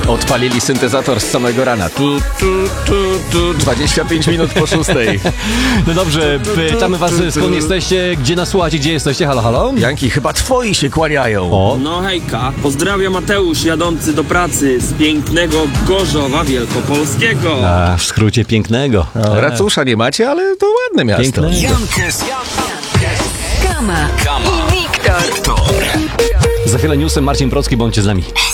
Odpalili syntezator z samego rana. 25 minut po 6. No dobrze, pytamy was, skąd jesteście, gdzie nas słuchacie, gdzie jesteście, halo, halo? Janki, chyba twoi się kłaniają. O, No hejka, pozdrawia Mateusz jadący do pracy z pięknego Gorzowa Wielkopolskiego. a w skrócie pięknego. Racusza nie macie, ale to ładne miasto. Piękne. Kama i Wiktor. Za chwilę newsem Marcin Procki, bądźcie z nami.